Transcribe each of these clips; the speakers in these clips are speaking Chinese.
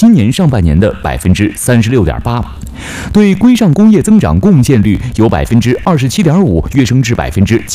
今年上半年的36.8%，对规上工业增长贡献率由27.5%跃升至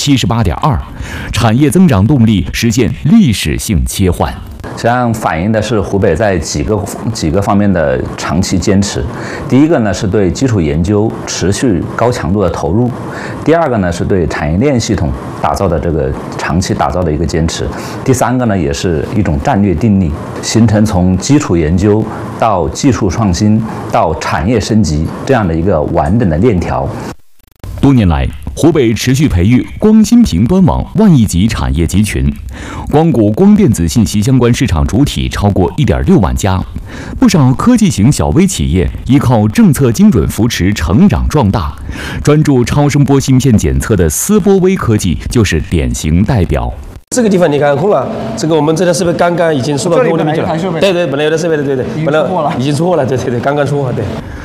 78.2%，产业增长动力实现历史性切换。 实际上反映的是湖北在几个方面的长期坚持。第一个呢是对基础研究持续高强度的投入，第二个呢是对产业链系统打造的这个长期打造的一个坚持，第三个呢也是一种战略定力，形成从基础研究到技术创新到产业升级这样的一个完整的链条。 多年来，湖北持续培育光芯屏端网万亿级产业集群，光谷光电子信息相关市场主体超过1.6万家，不少科技型小微企业依靠政策精准扶持成长壮大，专注超声波芯片检测的思波微科技就是典型代表。 这个地方你看空了，这个我们这台设备刚刚已经送到客户那边去了。对，本来有的设备的，对，本来已经出货了，对，刚刚出货，对。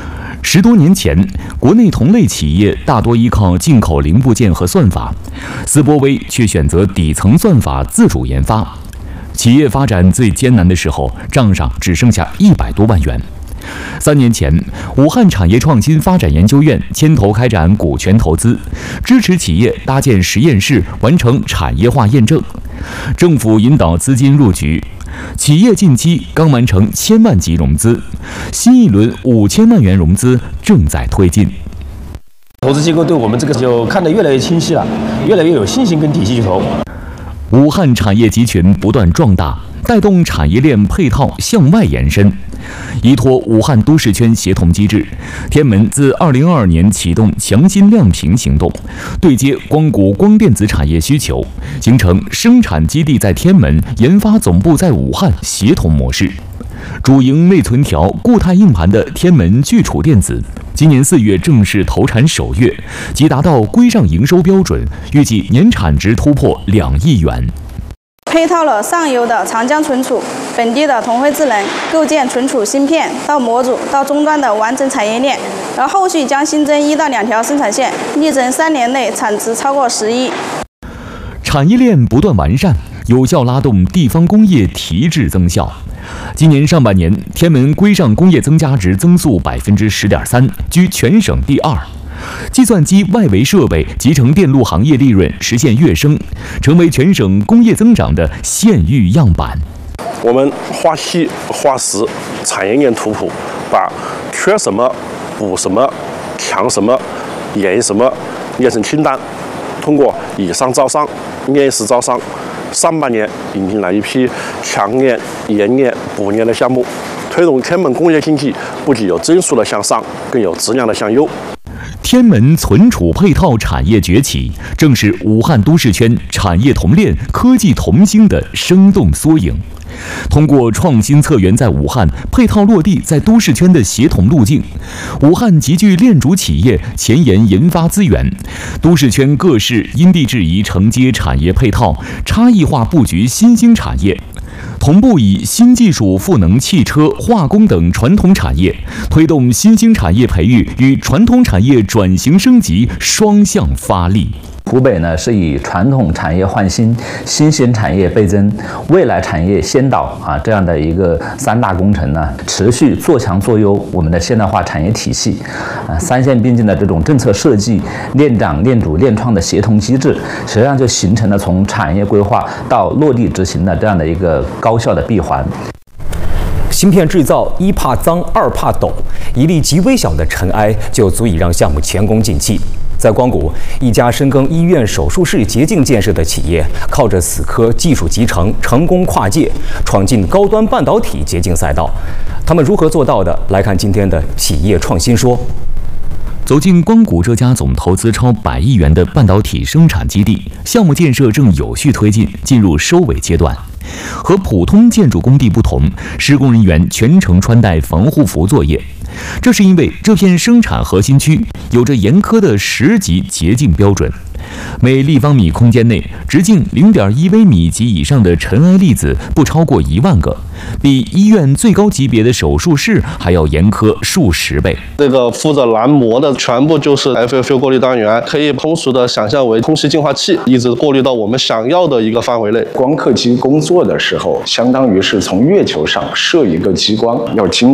10多年前，国内同类企业大多依靠进口零部件和算法，思波微却选择底层算法自主研发。企业发展最艰难的时候，账上只剩下100多万元。3年前，武汉产业创新发展研究院牵头开展股权投资，支持企业搭建实验室，完成产业化验证。政府引导资金入局，企业近期刚完成1000万级融资，新一轮5000万元融资正在推进。 投资机构对我们这个就看得越来越清晰了，越来越有信心跟底气去投。 武汉产业集群不断壮大，带动产业链配套向外延伸。依托武汉都市圈协同机制，天门自2022年启动强心亮屏行动，对接光谷光电子产业需求，形成生产基地在天门、研发总部在武汉协同模式。主营内存条、固态硬盘的天门聚储电子，今年4月正式投产首月，即达到规上营收标准，预计年产值突破2亿元。 配套了上游的长江存储、本地的同辉智能，构建存储芯片到模组到终端的完整产业链，而后续将新增1到2条生产线，力争3年内产值超过10亿。 产业链不断完善，有效拉动地方工业提质增效。今年上半年，天门规上工业增加值增速10.3%，居全省第2。计算机外围设备、集成电路行业利润实现跃升，成为全省工业增长的县域样板。 我们花细花实，产业链图谱，把缺什么、补什么、强什么、严什么列成清单，通过以商招商、链式招商，上半年引进了一批强链、严链、补链的项目，推动天门工业经济不仅有增速的向上，更有质量的向优。 天门存储配套产业崛起，正是武汉都市圈产业同链、科技同心的生动缩影。通过创新策源在武汉，配套落地在都市圈的协同路径，武汉集聚链主企业前沿研发资源，都市圈各市因地制宜承接产业配套，差异化布局新兴产业。同步以新技术赋能汽车、化工等传统产业，推动新兴产业培育与传统产业转型升级双向发力。 湖北呢是以传统产业换新、新兴产业倍增、未来产业先导这样的一个3大工程呢，持续做强做优我们的现代化产业体系，3线并进的这种政策设计、链长、链主、链创的协同机制，实际上就形成了从产业规划到落地执行的这样的一个高效的闭环。 芯片制造1怕脏2怕抖，一粒极微小的尘埃就足以让项目前功尽弃。在光谷，一家深耕医院手术室洁净建设的企业，靠着死磕技术集成，成功跨界，闯进高端半导体洁净赛道。他们如何做到的？来看今天的企业创新说。 走进光谷这家总投资超100亿元的半导体生产基地，项目建设正有序推进，进入收尾阶段。和普通建筑工地不同，施工人员全程穿戴防护服作业，这是因为这片生产核心区有着严苛的10级洁净标准。每立方米空间内，直径0.1微米及以上的尘埃粒子不超过1万个，比医院最高级别的手术室还要严苛数10倍。 这个负责燃膜的全部就是 FFU 过滤单元，可以通俗的想象为空气净化器，一直过滤到我们想要的一个范围内。 光刻机工作的时候，相当于是从月球上射一个激光，要经